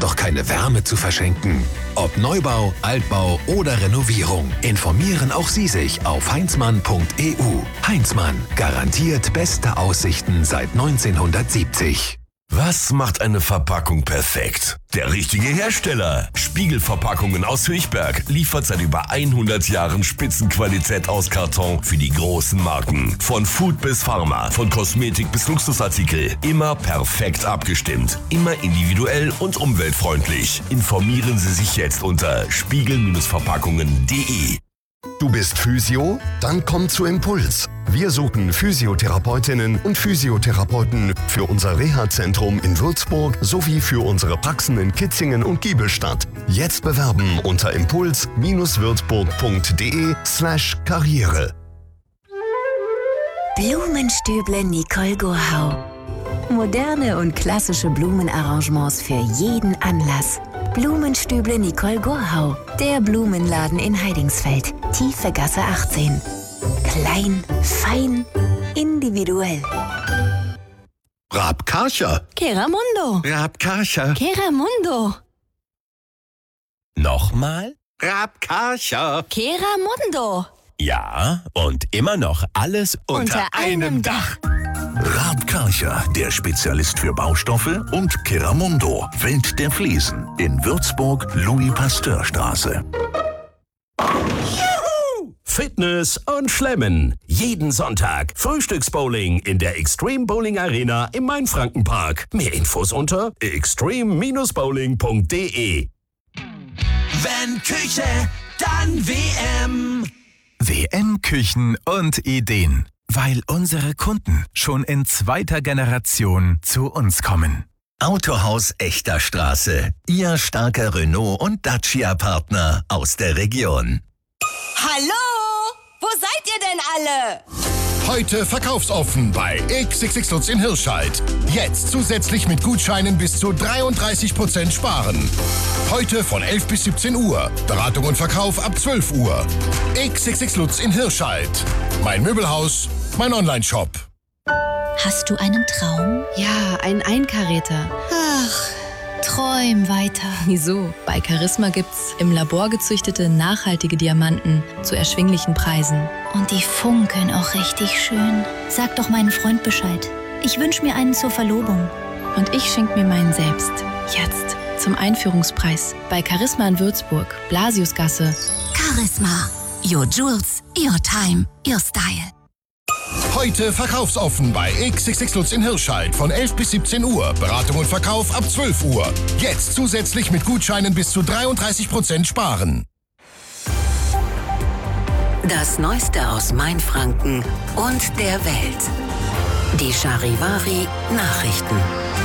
doch keine Wärme zu verschenken. Ob Neubau, Altbau oder Renovierung, informieren auch Sie sich auf heinzmann.eu. Heinzmann, garantiert beste Aussichten seit 1970. Was macht eine Verpackung perfekt? Der richtige Hersteller. Spiegelverpackungen aus Höchberg liefert seit über 100 Jahren Spitzenqualität aus Karton für die großen Marken. Von Food bis Pharma, von Kosmetik bis Luxusartikel. Immer perfekt abgestimmt. Immer individuell und umweltfreundlich. Informieren Sie sich jetzt unter spiegel-verpackungen.de. Du bist Physio? Dann komm zu Impuls. Wir suchen Physiotherapeutinnen und Physiotherapeuten für unser Reha-Zentrum in Würzburg sowie für unsere Praxen in Kitzingen und Giebelstadt. Jetzt bewerben unter impuls-würzburg.de/Karriere. Blumenstüble Nicole Gurhau. Moderne und klassische Blumenarrangements für jeden Anlass. Blumenstüble Nicole Gurhau. Der Blumenladen in Heidingsfeld. Tiefe Gasse 18. Klein, fein, individuell. Raab-Karcher. Keramundo. Raab-Karcher. Keramundo. Nochmal? Raab-Karcher. Keramundo. Ja, und immer noch alles unter einem Dach. Raab-Karcher, der Spezialist für Baustoffe, und Keramundo, Welt der Fliesen, in Würzburg, Louis-Pasteur-Straße. Fitness und Schlemmen. Jeden Sonntag Frühstücksbowling in der Extreme Bowling Arena im Mainfrankenpark. Mehr Infos unter extreme-bowling.de. Wenn Küche, dann WM. WM Küchen und Ideen. Weil unsere Kunden schon in 2. Generation zu uns kommen. Autohaus Echter Straße. Ihr starker Renault- und Dacia-Partner aus der Region. Hallo? Wo seid ihr denn alle? Heute verkaufsoffen bei XXX Lutz in Hirscheid. Jetzt zusätzlich mit Gutscheinen bis zu 33% sparen. Heute von 11 bis 17 Uhr. Beratung und Verkauf ab 12 Uhr. XXX Lutz in Hirscheid. Mein Möbelhaus, mein Onlineshop. Hast du einen Traum? Ja, einen Einkaräter. Ach, träum weiter. Wieso? Bei Charisma gibt's im Labor gezüchtete, nachhaltige Diamanten zu erschwinglichen Preisen. Und die funkeln auch richtig schön. Sag doch meinem Freund Bescheid. Ich wünsch mir einen zur Verlobung. Und ich schenk mir meinen selbst. Jetzt. Zum Einführungspreis. Bei Charisma in Würzburg. Blasiusgasse. Charisma. Your Jewels, your time, your style. Heute verkaufsoffen bei XXX Lutz in Hirscheid von 11 bis 17 Uhr. Beratung und Verkauf ab 12 Uhr. Jetzt zusätzlich mit Gutscheinen bis zu 33% sparen. Das Neueste aus Mainfranken und der Welt. Die Charivari Nachrichten.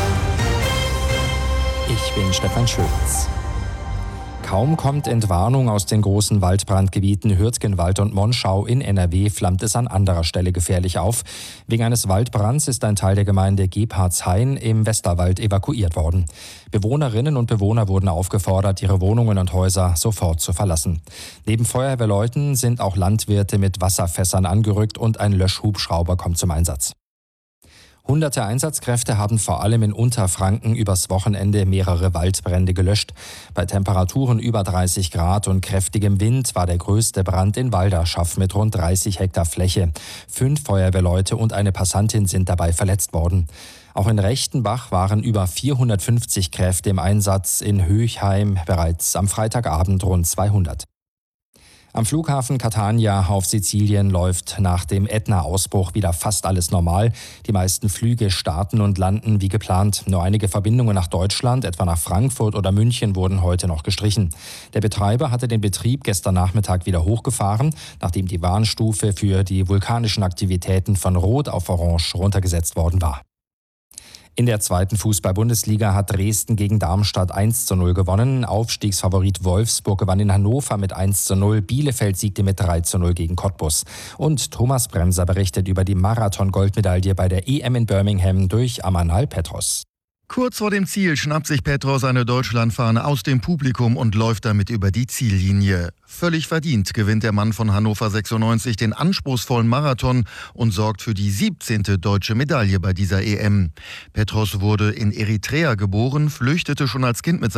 Ich bin Stefan Schulz. Kaum kommt Entwarnung aus den großen Waldbrandgebieten Hürtgenwald und Monschau in NRW, flammt es an anderer Stelle gefährlich auf. Wegen eines Waldbrands ist ein Teil der Gemeinde Gebhardshain im Westerwald evakuiert worden. Bewohnerinnen und Bewohner wurden aufgefordert, ihre Wohnungen und Häuser sofort zu verlassen. Neben Feuerwehrleuten sind auch Landwirte mit Wasserfässern angerückt und ein Löschhubschrauber kommt zum Einsatz. Hunderte Einsatzkräfte haben vor allem in Unterfranken übers Wochenende mehrere Waldbrände gelöscht. Bei Temperaturen über 30 Grad und kräftigem Wind war der größte Brand in Walderschaff mit rund 30 Hektar Fläche. 5 Feuerwehrleute und eine Passantin sind dabei verletzt worden. Auch in Rechtenbach waren über 450 Kräfte im Einsatz, in Höchheim bereits am Freitagabend rund 200. Am Flughafen Catania auf Sizilien läuft nach dem Ätna-Ausbruch wieder fast alles normal. Die meisten Flüge starten und landen wie geplant. Nur einige Verbindungen nach Deutschland, etwa nach Frankfurt oder München, wurden heute noch gestrichen. Der Betreiber hatte den Betrieb gestern Nachmittag wieder hochgefahren, nachdem die Warnstufe für die vulkanischen Aktivitäten von Rot auf Orange runtergesetzt worden war. In der 2. Fußball-Bundesliga hat Dresden gegen Darmstadt 1:0 gewonnen. Aufstiegsfavorit Wolfsburg gewann in Hannover mit 1:0. Bielefeld siegte mit 3:0 gegen Cottbus. Und Thomas Bremser berichtet über die Marathon-Goldmedaille bei der EM in Birmingham durch Amanal Petros. Kurz vor dem Ziel schnappt sich Petros eine Deutschlandfahne aus dem Publikum und läuft damit über die Ziellinie. Völlig verdient gewinnt der Mann von Hannover 96 den anspruchsvollen Marathon und sorgt für die 17. deutsche Medaille bei dieser EM. Petros wurde in Eritrea geboren, flüchtete schon als Kind mit